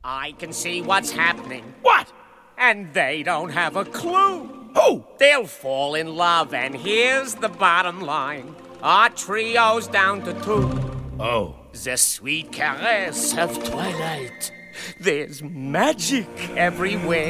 I can see what's happening. What? And they don't have a clue. Who? They'll fall in love, and here's the bottom line. Our trio's down to 2. Oh. The sweet caress of twilight. There's magic everywhere.